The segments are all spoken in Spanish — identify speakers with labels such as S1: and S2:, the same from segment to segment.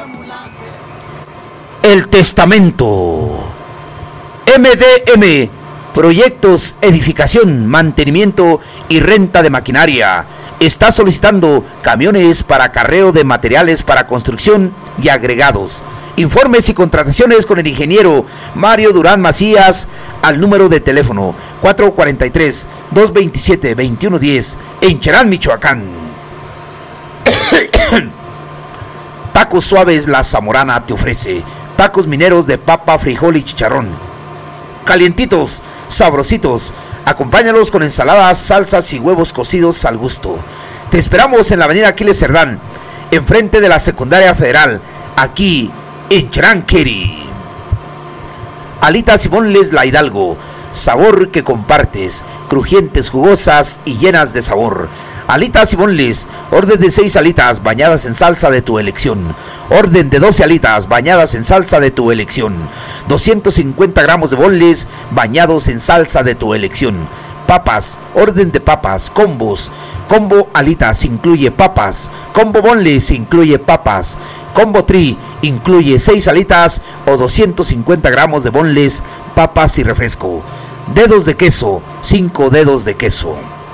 S1: El testamento. MDM, proyectos, edificación, mantenimiento y renta de maquinaria. Está solicitando camiones para acarreo de materiales para construcción y agregados. Informes y contrataciones con el ingeniero Mario Durán Macías al número de teléfono 443-227-2110 en Cherán, Michoacán. Tacos Suaves La Zamorana te ofrece tacos mineros de papa, frijol y chicharrón. Calientitos, sabrositos. Acompáñalos con ensaladas, salsas y huevos cocidos al gusto. Te esperamos en la avenida Aquiles Cerdán, enfrente de la Secundaria Federal, aquí en Cherán-Queri. Alitas y bonles La Hidalgo, sabor que compartes, crujientes, jugosas y llenas de sabor. Alitas y bonles, orden de 6 alitas bañadas en salsa de tu elección. Orden de 12 alitas bañadas en salsa de tu elección. 250 gramos de bonles bañados en salsa de tu elección. Papas, orden de papas, combos. Combo alitas incluye papas. Combo bonles incluye papas. Combo tri incluye 6 alitas o 250 gramos de bonles, papas y refresco. Dedos de queso, 5 dedos de queso.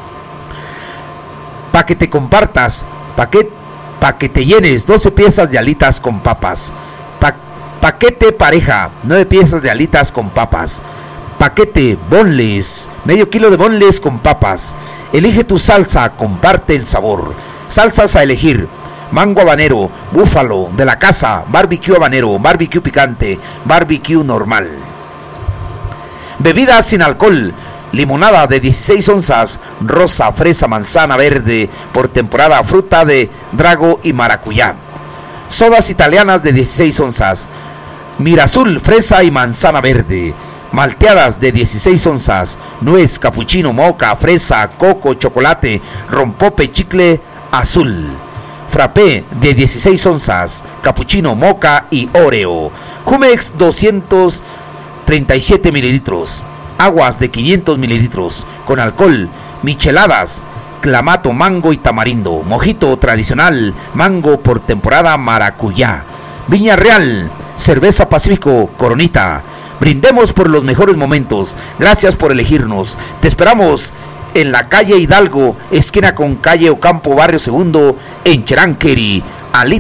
S1: Pa' que te compartas, pa' que te llenes, 12 piezas de alitas con papas. Paquete pareja, 9 piezas de alitas con papas. Paquete bonles, medio kilo de bonles con papas. Elige tu salsa, comparte el sabor. Salsas a elegir: mango habanero, búfalo, de la casa, barbecue habanero, barbecue picante, barbecue normal. Bebidas sin alcohol: limonada de 16 onzas, rosa, fresa, manzana, verde, por temporada, fruta de drago y maracuyá. Sodas italianas de 16 onzas, Mirazul, fresa y manzana verde. Malteadas de 16 onzas, nuez, capuchino, moca, fresa, coco, chocolate, rompope, chicle, azul. Frappé de 16 onzas, capuchino, moca y oreo. Jumex 237 mililitros. Aguas de 500 mililitros, con alcohol. Micheladas, clamato, mango y tamarindo. Mojito tradicional, mango por temporada, maracuyá. Viña Real, cerveza Pacífico, Coronita. Brindemos por los mejores momentos. Gracias por elegirnos. Te esperamos en la calle Hidalgo, esquina con calle Ocampo, barrio Segundo, en Cherán-Queri.